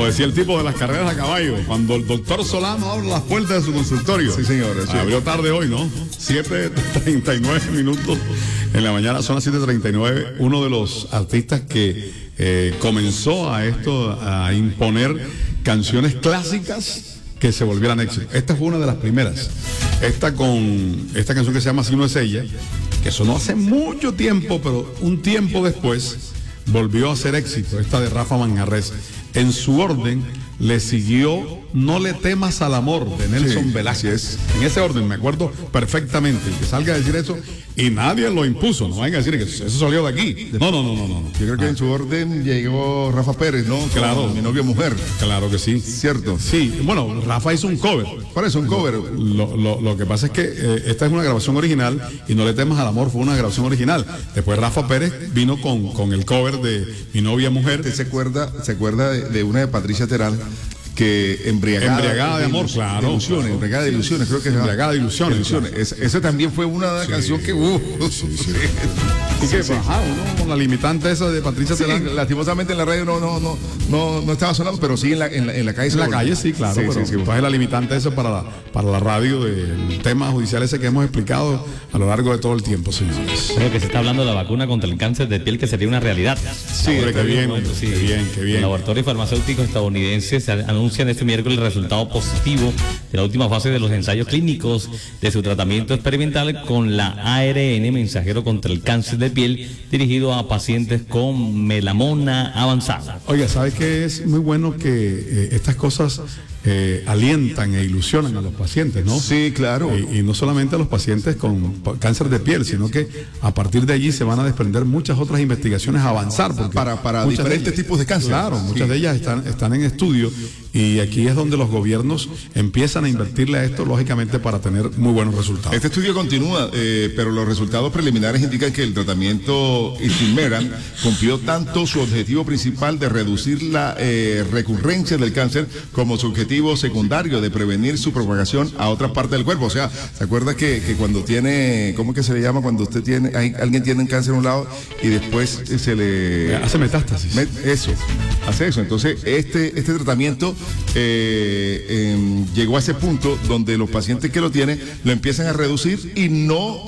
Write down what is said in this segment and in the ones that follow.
decía el tipo de las carreras a caballo, cuando el doctor Solano abre las puertas de su consultorio. Sí, señor. Sí. Abrió tarde hoy, ¿no? 7:39 minutos en la mañana, son las 7:39. Uno de los artistas que comenzó a imponer canciones clásicas que se volvieran éxito. Esta fue una de las primeras. Esta canción que se llama Así no es ella, que sonó hace mucho tiempo, pero un tiempo después volvió a ser éxito. Esta de Rafa Manjarrés. En su orden le siguió No le temas al amor, de Nelson Velázquez. En ese orden, me acuerdo perfectamente. El que salga a decir eso, y nadie lo impuso. No venga a decir que eso salió de aquí. No. Yo creo que en su orden llegó Rafa Pérez, ¿no? Claro. Mi novia mujer. Claro que sí. ¿Cierto? Sí, bueno, Rafa hizo un cover. Por eso, un cover. Lo que pasa es que esta es una grabación original y No le temas al amor fue una grabación original. Después Rafa Pérez vino con el cover de Mi novia mujer. ¿Usted se acuerda de una de Patricia Terán? Que embriagada de amor, claro. Embriagada de ilusiones, creo que es. Embriagada de ilusiones. Esa también fue una canción que Y que bajado, ¿no? Con la limitante esa de Patricia Terán. Lastimosamente en la radio no estaba sonando, pero sí en la calle. En la calle, sí, claro. Sí, pero entonces la limitante esa para la radio del tema judicial ese que hemos explicado a lo largo de todo el tiempo, señores. Creo que se está hablando de la vacuna contra el cáncer de piel, que sería una realidad. Sí, qué bien. El laboratorio farmacéutico estadounidense se anuncian este miércoles el resultado positivo de la última fase de los ensayos clínicos de su tratamiento experimental con la ARN mensajero contra el cáncer de piel, dirigido a pacientes con melanoma avanzada. Oiga, ¿sabes qué? Es muy bueno que estas cosas alientan e ilusionan a los pacientes, ¿no? Sí, claro. Y no solamente a los pacientes con cáncer de piel, sino que a partir de allí se van a desprender muchas otras investigaciones a avanzar. Para diferentes tipos de cáncer. Claro, muchas de ellas están en estudio, y aquí es donde los gobiernos empiezan a invertirle a esto, lógicamente, para tener muy buenos resultados. Este estudio continúa, pero los resultados preliminares indican que el tratamiento Isilmeran cumplió tanto su objetivo principal de reducir la recurrencia del cáncer como su objetivo secundario de prevenir su propagación a otra parte del cuerpo. O sea, ¿se acuerda que cuando tiene, ¿cómo que se le llama? Cuando usted tiene, alguien tiene un cáncer a un lado y después se le hace metástasis. Hace eso. Entonces, este tratamiento llegó a ese punto donde los pacientes que lo tienen lo empiezan a reducir y no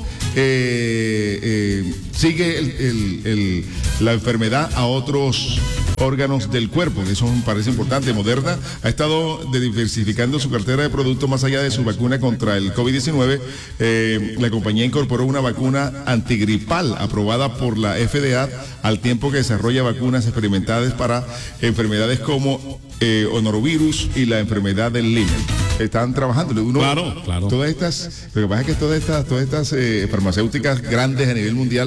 sigue la enfermedad a otros órganos del cuerpo. Eso me parece importante. Moderna ha estado diversificando su cartera de productos más allá de su vacuna contra el COVID-19. La compañía incorporó una vacuna antigripal aprobada por la FDA al tiempo que desarrolla vacunas experimentadas para enfermedades como honorovirus y la enfermedad del Lyme. Están trabajando. Claro. Todas estas, lo que pasa es que todas estas farmacéuticas grandes a nivel mundial